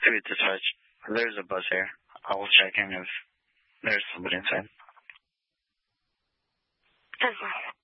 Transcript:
Maybe it's a touch. There's a bus here. I will check in if there's somebody inside. Okay.